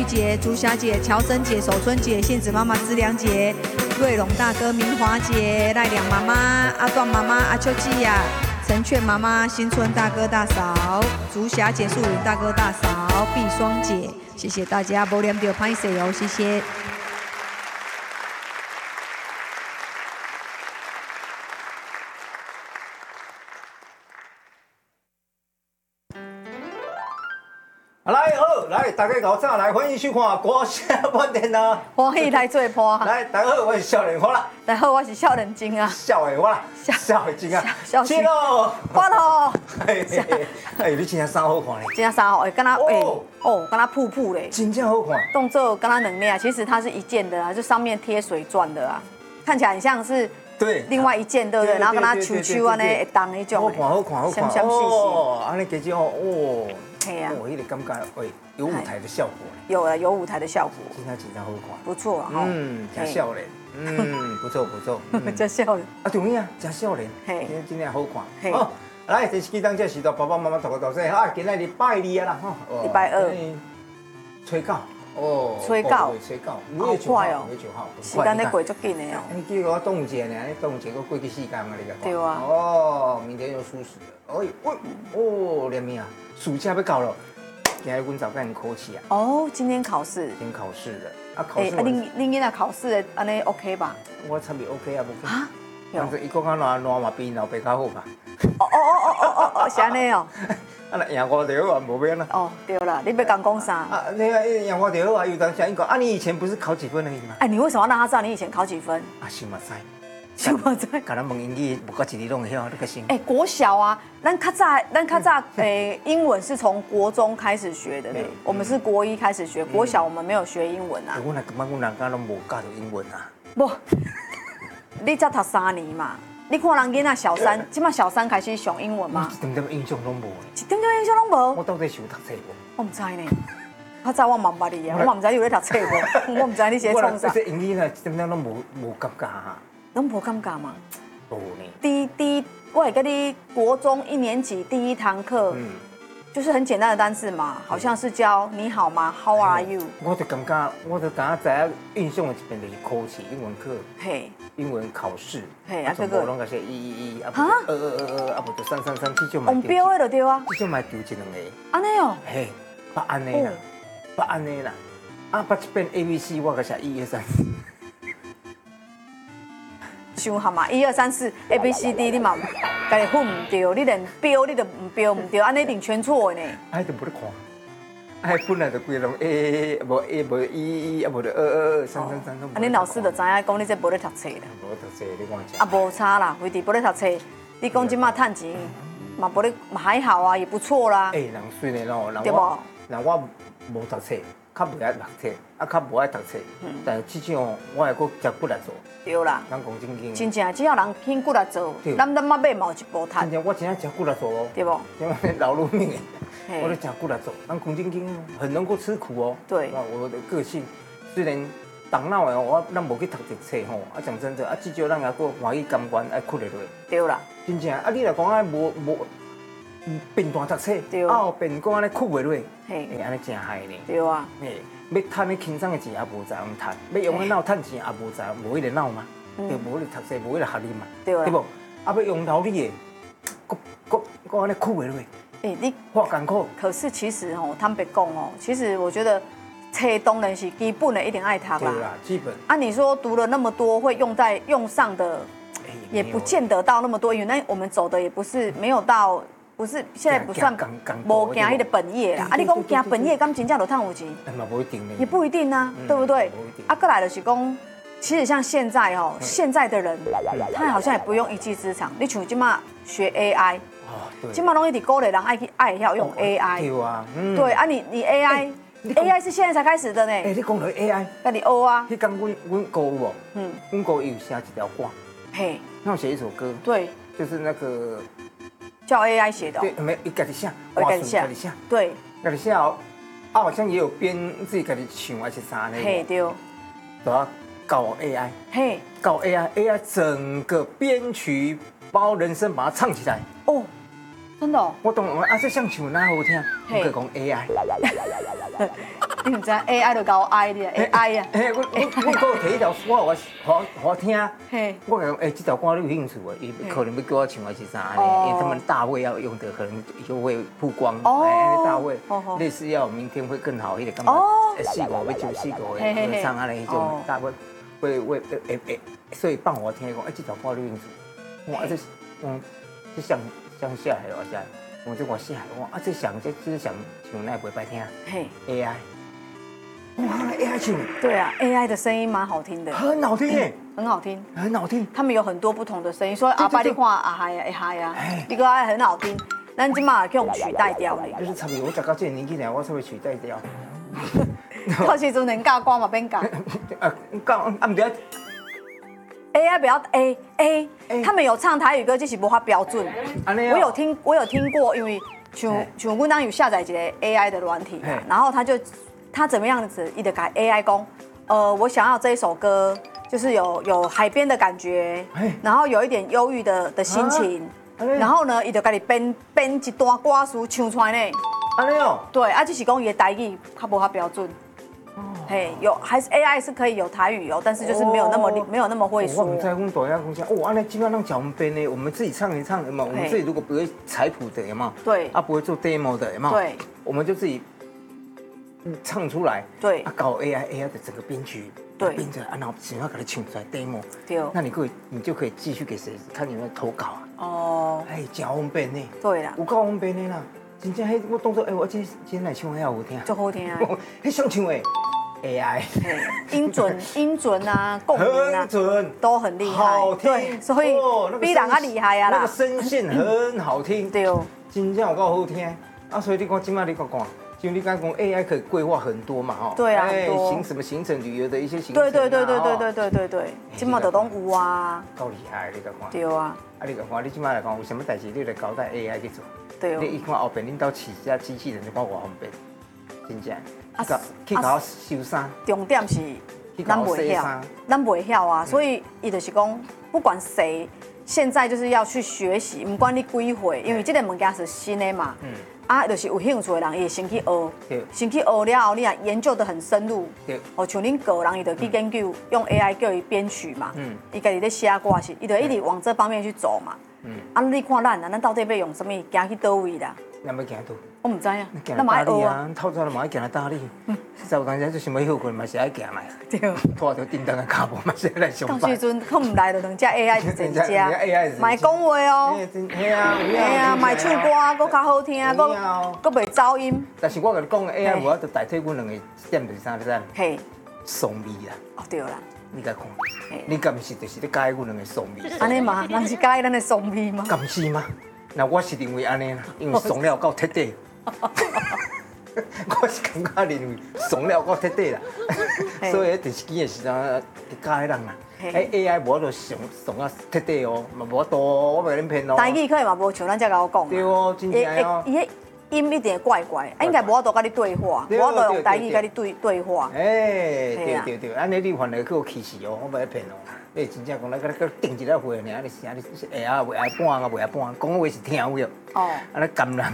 姐、朱霞姐、乔珍姐、守春姐、杏子妈妈、知良姐、瑞龙大哥、明华姐、赖良妈妈、阿段妈妈、阿秋季呀、陈雀妈妈、新春大哥大嫂、朱霞姐、素云大哥大嫂、碧霜姐，谢谢大家，无念到拍摄哦，谢谢。 来好，来大家搞早来，欢迎收看国声饭店啊！ 欢喜来做伴。 来，大家好，我是少年花啦。 大家好，我是少年金啊。 少的我啦，少的金啊。 少去咯， 我咯。 哎，你真正衫好看嘞！ 真衫好，敢若敢若瀑布嘞。 真正好看。 动作敢若两面，其实它是一件的啊，就上面贴水钻的啊，看起来很像是对另外一件，对不对？然后跟它球球安尼会动那种。 好看。哦，安尼其实哦。 嘿啊， 我有点感觉，喂，有舞台的效果。 有了，有舞台的效果。 真正好看。 不错啊， 真少年，不错。 真少年。 啊，对呀，真少年，真正好看。好，来，电视机当这时代，爸爸妈妈大家大细，啊，今仔日拜二啊啦，吼。 礼拜二。 初九。哦。 初九。 好快哦。时间咧过足紧的哦。 结果端午节呢，端午节搁过去4天啊，你讲。 对啊。 哦，明天又舒适了。哦，连命啊！暑假要到了，今日阮早干考试啊。 哦，今天考试。 今天考试了，啊考试。 恁囡仔考试的安尼 OK 吧？ 我差不多 OK 啊，不错。啊？但是伊讲啊烂嘛比老爸较好吧？ 哦，是安尼哦。 啊，那赢我就好啊，无变啦。 哦，对了，你要讲啥？ 啊，你赢我就好啊，有当下伊讲啊，你以前不是考几分而已吗？ 哎，你为什么要让他知道你以前考几分？ 啊，想嘛知。 想嘛知。 甲咱问英语，无个一字拢会晓，你个心。 哎，国小啊，咱较早，英文是从国中开始学的嘞。我们是国一开始学，国小我们没有学英文啊。 我那根本阮人家拢无教到英文啊。 不，你才读3年嘛。你看人囡仔小3，即马小3开始上英文吗？ 一点印象拢无。 一点印象拢无。 我到底是有读册无？ 我唔知呢。较早我嘛唔捌你啊，我嘛唔知你有咧读册无，我唔知你是创啥。 这英语呢，一点拢无感觉啊。 拢无感觉吗？ 无呢。 第一，我会跟你国中1年级第1堂课，就是很简单的单字嘛，好像是教你好吗 ，How are you？ 我就感觉知影印象的一边就是考试英文课，嘿，英文考试，嘿，啊，全部拢个写111，啊，不222，啊，不就333，这种嘛。 红标的就对啊。 这种嘛丢1、2个。 安尼哦。 嘿，捌安尼啦，捌安尼啦，啊，捌一遍 ABC， 我个写1、2、3。 想下嘛，1、2、3、4 A B C D， 你嘛家己分唔对，你连标你都唔标唔对，安尼一定全错的呢。 哎，都无咧看，哎，本来就规拢 A， 无 A， 无111，啊，无就222、333都。 啊，恁老师就知影讲你这无咧读册啦。 无读册，你看一下。啊，无差啦，非得无咧读册，你讲即马趁钱嘛无咧，还好啊，也不错啦。 哎，人水呢咯， 对无？ 人我无读册。较袂爱读册，啊，较无爱读册，但是这种我会搁食骨力做。 对啦， 咱讲正经。 真正只要人肯骨力做，咱妈买嘛有一步赚。 真正我真正食骨力做哦。 对不？ 因为劳碌命的，我咧食骨力做。咱讲正经，很能够吃苦哦。 对。 我的个性虽然动脑的哦，咱无去读一册吼，啊，讲真的，啊，至少咱也搁欢喜甘愿爱哭咧落。 对啦。 真正啊，你若讲啊无变大读册，啊，变讲安尼哭袂落，嘿，安尼真害呢。 对啊。 嘿，要趁咧轻松的钱也无知影趁，要用咧脑趁钱也无知，无迄个脑嘛，对，无迄个读册，无迄个学历嘛，对不？啊，要用劳力的，搁安尼哭袂落。 哎，你话艰苦。 可是其实哦，坦白讲哦，其实我觉得册当然是基本的，一定爱读啦。 对啦，基本。 啊，你说读了那么多，会用上的，也不见得到那么多，因为那我们走的也不是没有到。不是，现在不算无行迄个本业啦。啊，你讲行本业，敢真正就赚有钱？ 嘛不一定呢。 也不一定啊，对不对？啊，过来就是讲，其实像现在哦，现在的人，他好像也不用一技之长。你像今嘛学 AI， 今嘛拢一直鼓励人爱要用 AI。 对啊， 对啊，你 AI 是现在才开始的呢。 哎，你讲到 AI， 跟你学啊。 迄天阮哥有无？阮哥有写一条歌，嘿，他有写一首歌，对，就是那个。 叫 AI 写的， 对，没有，家己写， 家己写，对， 家己写哦，啊，好像也有编自己家己唱还是啥呢？ 嘿，对， 都要搞 AI， 嘿， 搞 AI 整个编曲包人声把它唱起来，哦， 真的哦， 我懂啊，这像唱哪好听，我可以讲 AI， 你唔知 AI 就搞 I 的 AI 啊。 我有摕一条歌我听，我讲这条歌你有兴趣无？伊可能要叫我唱的是啥呢？因为他们大会要用的，可能就会曝光。大会类似要明天会更好一点，干嘛？4个要就4个会唱安尼迄种大会会所以放我听讲，这条歌你有兴趣？哇，这乡下的话在。我这我下海，哇！这想那不白听。嘿 ，AI， 哇 ，AI 唱。 对啊 ，AI 的声音蛮好听的。 很好听耶， 很好听， 很好听。 他们有很多不同的声音，所以阿爸你看啊嗨呀，嗨呀，你个爱很好听。咱今嘛用取代掉咧。 就是差不多，我食到这年纪了，我才会取代掉。 到时阵连教歌嘛变教。 教唔对。 AI 不要 A，他们有唱台语歌，就是无法标准。我有听过，因为像我当有下载一个 AI 的软体，然后他怎么样子，伊就改 AI 讲，我想要这一首歌，就是有海边的感觉，然后有一点忧郁的心情，然后呢，伊就给你编一段歌词唱出来呢。 安尼哦。对， 啊，就是讲伊的台语较无法标准。嘿，还是 AI 是可以有台语哦，但是就是没有那么会说。 我们在问抖音公司，哦，那基本上讲我们编的，我们自己唱一唱，有没有？我们自己如果不会采谱的，有没有？ 对。 啊，不会做 demo 的，有没有？ 对。 我们就自己唱出来。 对。 啊，搞 AI 的整个编曲， 对， 编着，啊，然后想要给它唱出来 demo。 对。 那你就可以继续给谁看有没有投稿啊？ 哦。 哎，真方便呢。 对啦。 有够方便的啦，真正迄我当作，我今天来唱遐好听。 就好听啊。 迄上唱的。AI 音准啊，共鸣啊，都很厉害， 好听， 对，所以比人家厉害啊啦。 那个声线很好听， 对， 真正有够好听啊！所以你看，今麦你看，就你刚讲 AI 可以规划很多嘛，哈， 对啊， 什么行程旅游的一些行程， 对，今麦都拢有啊， 够厉害，你讲看， 对啊， 你讲看，你今麦来讲有什么代志，你来交代 AI 去做， 对， 你一看后边恁到起家机器人，你看我方便，真正。去搞修衫， 重点是咱袂晓啊，所以伊就是讲，不管谁，现在就是要去学习，不管你几岁，因为这个物件是新的嘛，啊，就是有兴趣的人，伊会先去学，先去学了后，你也研究得很深入，哦，像恁个人，伊就去研究用 AI 叫伊编曲嘛，伊家己咧写歌是，伊就一直往这方面去走嘛，啊，你看咱到底要用什么，行去倒位啦？ 咱要行倒？ 我唔知啊， 那买学啊，透早就嘛爱行来大理。实在有当时就想要休困，嘛是爱行来。对。拖着叮当的脚步，嘛是来上班。 到时阵可唔来就两只 AI 就一只。买讲话哦。 系啊， 系啊，买唱歌佫较好听，佫袂噪音。 但是我甲你讲，AI 无法度代替阮两个点就是啥，你知？嘿。爽味啦。 哦，对啦。 你甲看，你敢是就是咧介阮两个爽味？ 安尼嘛，人是介咱的爽味吗？ 敢是吗？那我是认为安尼啦，因为爽了够彻底。我是感觉认为爽了够彻底啦，所以电视机的时阵教迄人啦。AI 无就爽啊彻底哦，嘛无多，我袂恁骗哦。 台语可以嘛无像咱遮甲我讲。 对哦，真正哦。 伊迄音一点怪怪，应该无法度甲你对话，无法度用台语甲你对话。 对，安尼你反而去有气势哦，我袂骗哦。你真正讲，咱定一个会尔，你是你会啊，袂爱半啊，袂爱半，讲话是听有了。哦。安尼感人。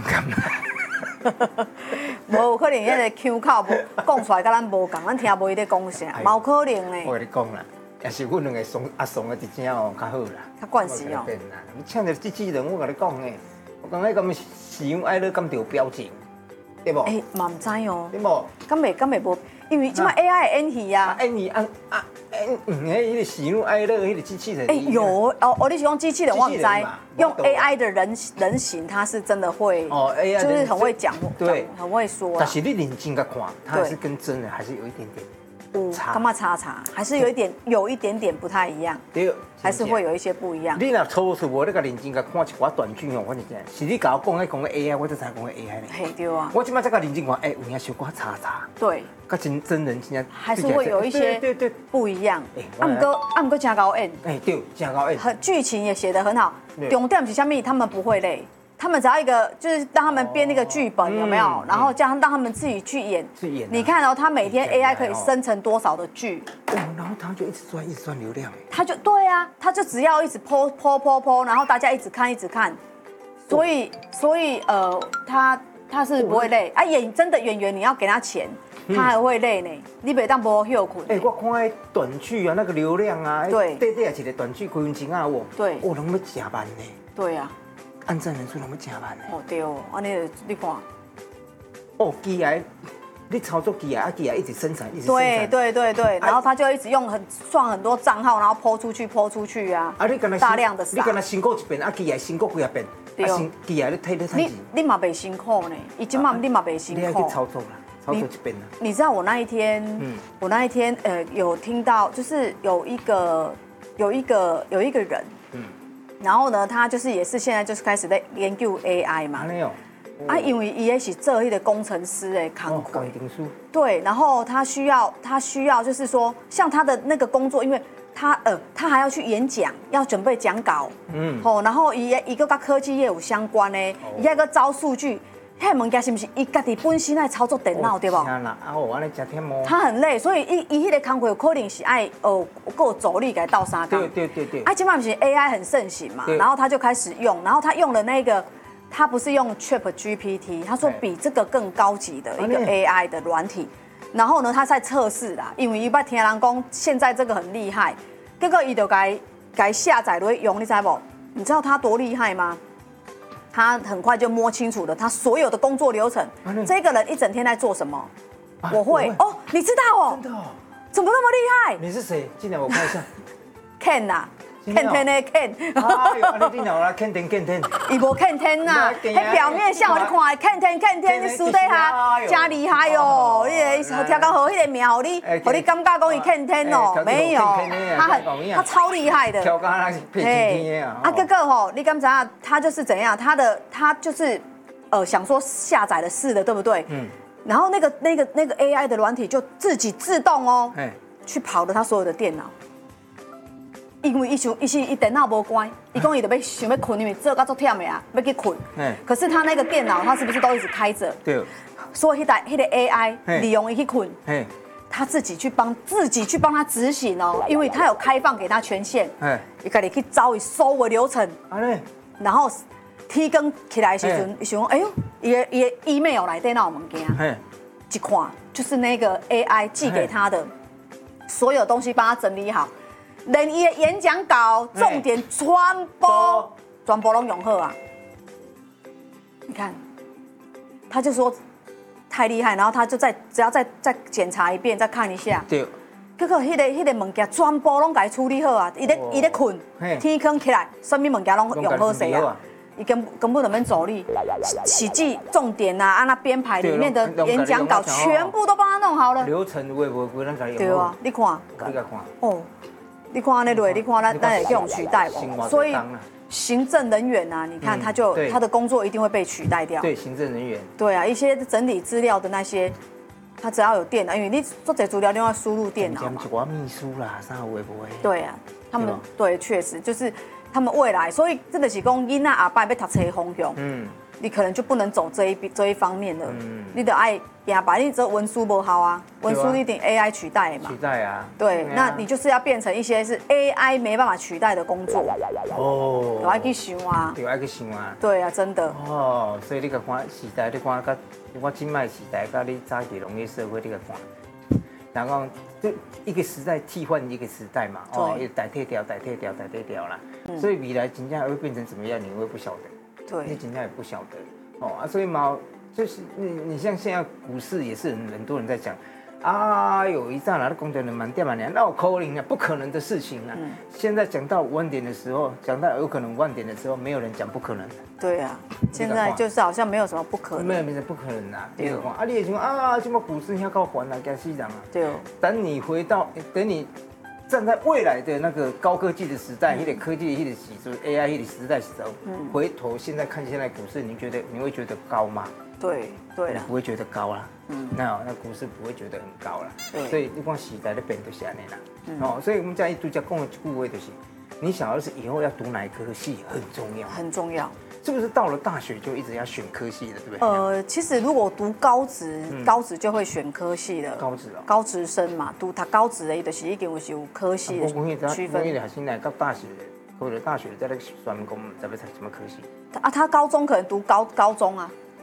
无有可能，迄个腔口无讲出来，甲咱无共，咱听无伊咧讲啥，嘛有可能呢。 我跟你讲啦，也是阮两个阿爽的真正哦较好啦。 较惯势哦。 你请着机器人，我甲你讲诶，我讲迄咁使用爱咧咁条表情，对无？ 嘛唔知哦。 对无？ 敢袂无？因为即摆 AI 会演戏啊。 演戏迄个使用爱乐，迄个机器人。 有哦，你是讲机器人，我唔知。用 AI 的人形，他是真的会，AI 就是很会讲，对，很会说。 但是你认真个看，它还是跟真人还是有一点点差。 干嘛差？还是有一点点不太一样。对，还是会有一些不一样。 你若初次无，你个认真个看一寡短剧哦，我是真，是你甲我讲个 AI，我才知讲个 AI 呢。嘿，对啊。我即摆才个认真看，有影小可差。对。跟真人真正还是会有一些不一样。暗哥真高演。 对，真高演。 剧情也写得很好。重点是啥物？他们不会累。他们只要一个，就是让他们编那个剧本，有没有？然后这样让他们自己去演。你看哦，他每天 AI 可以生成多少的剧？ 然后他就一直赚流量。 对啊，他就只要一直po，然后大家一直看。所以他他是不会累啊。真的演员你要给他钱，他还会累呢。你袂当无休困。 我看那短剧啊，那个流量啊， 对， 对一个短剧几分钟啊， 对， 拢要加班呢。 对啊， 按赞人数拢要加班呢。 对哦，安尼你看。 机械。你操作机啊，机啊一直生产，一直生产。 对，然后他就一直用创很多账号，然后抛出去啊。 你跟他大量的撒。 你跟他辛苦一遍，机械辛苦几啊遍。对。机械你替你赚钱。 你嘛袂辛苦呢，伊今嘛你嘛袂辛苦。 你要去操作啦，操作一遍啦。 你知道我那一天，有听到，就是有一个人，然后呢，他就是也是现在就是开始在研究 AI 嘛。因为伊也是做迄个工程师的工作，对，然后他需要就是说，像他的那个工作，因为他还要去演讲，要准备讲稿，然后伊个跟科技业有相关的，伊还个招数据，迄物件是不是伊家己本身爱操作电脑对不？他很累，所以伊迄个工作有可能是爱有助力给倒三工。 对。 今嘛不是 AI 很盛行嘛，然后他就开始用，然后他用了那个。他不是用 ChatGPT， 他说比这个更高级的一个 AI 的软体，然后呢，他在测试啦，因为一般听人讲现在这个很厉害，结果伊就改下载来用，你知不？你知道他多厉害吗？他很快就摸清楚了他所有的工作流程，这个人一整天在做什么？我会哦，你知道哦？ 真的？ 怎么那么厉害？ 你是谁？进来我看一下。 Ken 啊。Ken 的 Ken， 你哪有啦 ？Ken 天， 伊无 Ken 天呐，迄表面像我你看 Ken 天，你私底下真厉害哦！你调讲好迄个名，互你感觉讲伊 Ken 天哦，没有，他超厉害的。 调讲那是骗天的啊！ 哥哥吼，你敢知影？他就是怎样？他就是想说下载了试的，对不对？然后那个 AI 的软体就自己自动哦，去跑了他所有的电脑。因为伊电脑无关，伊讲伊就想要困，因为做到足忝的啊，要去困。可是他那个电脑，他是不是都一直开着？ 对。 所以迄个 AI 利用伊去困，他自己去帮他执行哦，因为他有开放给他权限，伊家己去找伊所有流程。然后天光起来的时阵，伊想讲，哎呦，伊的 email 内底哪有物件？一看就是那个 AI 寄给他的所有东西，帮他整理好。连伊的演讲稿重点全部拢用好啊！你看，他就说太厉害，然后他就只要再检查一遍，再看一下。对。结果迄个物件全部拢给处理好啊！伊咧困，天光起来，什么物件拢用好势啊！伊根本就免助理，起记重点啊，那编排里面的演讲稿全部都帮他弄好了。 流程有无规咱家己对啊，你看。 你甲看。 哦。你看安尼落，你看咱也给我们取代不？所以行政人员啊，你看他的工作一定会被取代掉。 对，行政人员。 对啊，一些整理资料的那些，他只要有电脑，因为你做这资料，你要输入电脑嘛。 一寡秘书啦，啥会不会？ 对啊，他们对确实就是他们未来，所以真的是讲囡仔下摆要读册的方向，你可能就不能走这一方面了。你得爱行吧，你这文书不好啊，文书一定 AI 取代嘛。 取代啊。 对，那你就是要变成一些是 AI 没办法取代的工作。哦。有爱去想啊。 有爱去想啊。 对啊，真的。 哦，所以你看时代，你看甲我今麦时代，甲你早期农业社会，你看，然后就一个时代替换一个时代嘛。哦，代替掉啦。所以未来真正会变成怎么样，你会不晓得。 对， 你真正也不晓得哦啊，所以嘛，就是你像现在股市也是很多人在讲，有一仗啦，那工作人满点嘛，那我扣零啊，不可能的事情啊。现在讲到5万点的时候，讲到有可能5万点的时候，没有人讲不可能。 对啊，现在就是好像没有什么不可能。 没有不可能啊。对啊，你也想什么股市要靠还啊，惊死人啊。对哦。等你站在未来的那个高科技的时代，那个科技那个时候 AI 那个时代的时候，回头现在看现在股市，你会觉得高吗？ 对啦， 不会觉得高啦。那股市不会觉得很高啦。所以你看时代的变就是安尼啦。所以我们家一直讲的一句话就是，你想要是以后要读哪一科系很重要。很重要。是不是到了大学就一直要选科系了，对不对？ 其实如果读高职就会选科系了。高职生嘛，读高职的，就是已经有科系的区分。 我现在到大学，或者大学在那选工，在不什么科系？ 他高中可能读高中啊。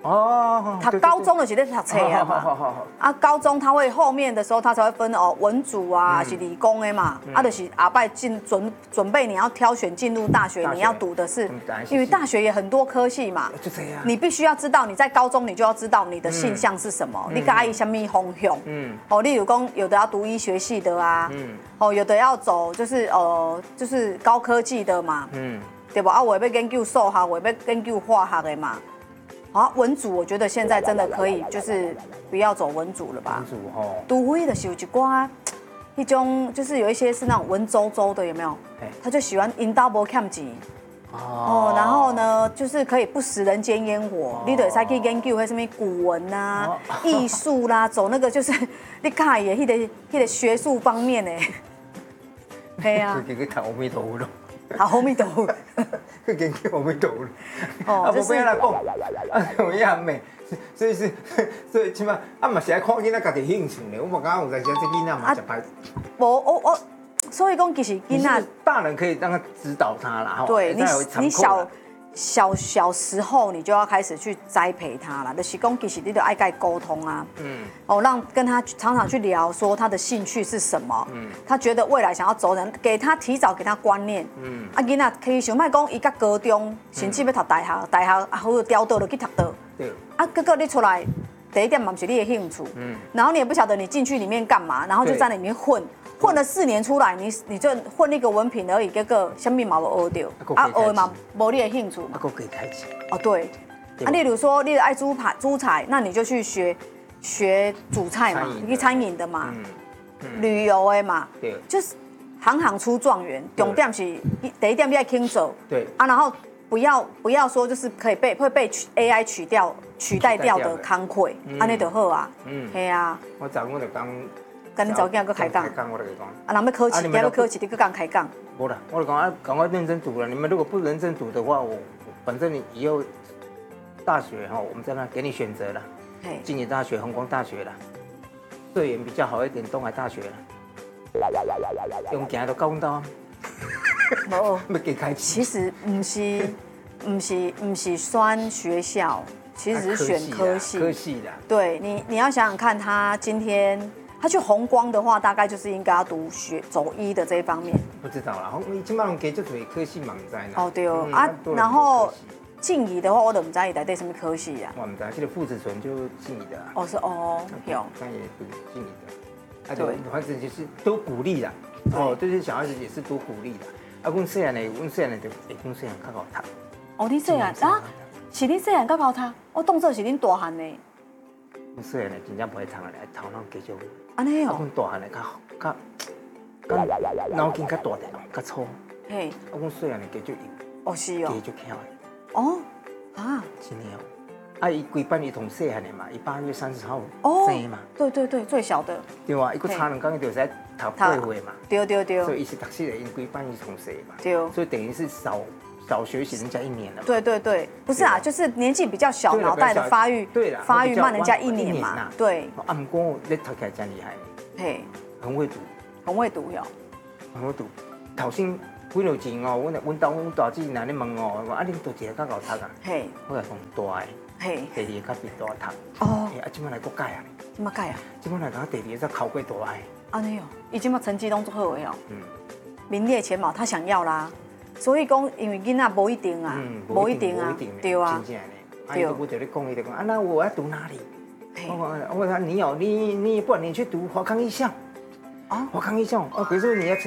哦， 他高中的是在读册啊嘛。啊，高中他会后面的时候他才会分文组啊，是理工的嘛。啊，就是后摆准备你要挑选进入大学，你要读的是，因为大学也很多科系嘛。 就这样。 你必须要知道，你在高中你就要知道你的性向是什么，你该以什么方向。例如讲有的要读医学系的啊，有的要走就是高科技的嘛，对吧？啊，我要研究数学，我要研究化学的嘛。好，文组我觉得现在真的可以，就是不要走文组了吧。 文组吼， 除非的是有一寡，一种就是有一些是那种文绉绉的，有没有？他就喜欢引导无欠钱。然后呢，就是可以不食人间烟火，你就可以去研究那什么古文啊、艺术啦，走那个就是你看也那个学术方面的。对啊。 就去读阿弥陀佛咯。 阿弥陀佛。 去研究阿弥陀佛。啊，无变来讲，啊，有影咩？所以起码嘛是爱看囡仔家己兴趣呢。我感觉有阵时这囡仔嘛食歹。 我。所以讲，其实囡仔大人可以让他指导他啦。 对你小时候你就要开始去栽培他了。就是讲，其实你就爱跟他沟通啊。让跟他常常去聊，说他的兴趣是什么。他觉得未来想要走人，提早给他观念。囡仔可以想卖讲，伊甲高中甚至要读大学，大学好调倒就去读倒。对。结果你出来，第一点嘛不是你的兴趣。然后你也不晓得你进去里面干嘛，然后就在里面混了4年出来，你就混一个文凭而已，结果什么嘛无学到，学嘛无你的兴趣嘛。 给开钱。 对。例如说你爱煮菜，那你就去学煮菜嘛，你去餐饮的嘛，旅游的嘛，就是行出状元。重点是第一点你要肯做。对。然后不要说就是会被 AI 取代掉的工课，安尼就好啊。嘿啊。 我昨我就讲。 跟你早间搁开讲， 我就讲， 人要考试，要考试，你搁讲开讲。 无啦，我就讲赶快认真读了。你们如果不认真读的话，反正你以后大学哈，我们在那给你选择了，静宜大学、弘光大学啦，最远比较好一点，东海大学啦，用行都到阮兜。无，要给开。 其实不是选学校，其实是选科系。 科系的。对你要想想看，他今天。他去弘光的话，大概就是应该要走医的这一方面。 不知道啦，你起码给这种科系嘛，唔知啦。 对然后静宜的话，我都唔知伊内底什么科系啊。 我唔知，这个傅子纯就静宜的。 有。 但也读静宜的。对，反正就是多鼓励啦。对些小孩子也是多鼓励啦。阮细汉的就会讲细汉较好读。 你细汉啊？是你细汉较好读？我当作是恁大汉的。 阮细汉的真正不会读的，头脑继续。 安尼哦。 阮大汉的较脑筋较大条，较粗。嘿。阮细汉的继续用。 是哦。 继续巧的。 真的哦。伊规班伊同细汉的嘛，伊8月30号生嘛。 对，最小的。 对啊，伊佫差2天伊就使读8岁嘛。对。所以伊是读4个，因规班伊同细嘛。对。所以等于是少学习人家1年了。对，不是啊，就是年纪比较小，脑袋的发育慢人家1年嘛。对。 不过你读起来真厉害。嘿。很会读哟。 很会读，头先几年前哦，阮大姐若咧问哦，恁读一个较好读啊？嘿。我来讲大个。嘿。第2个较比大读。即摆来搁改啊？ 即摆改啊？ 即摆来讲第2个才考过大个。 安尼哦，伊即摆成绩拢足好个哦。名列前茅，他想要啦。所以讲，因为囡仔无一定啊，无一定啊，对啊。对。我就咧讲，伊就讲那我要读哪里？我说你不然你去读华康艺校。华康艺校，比如说你要。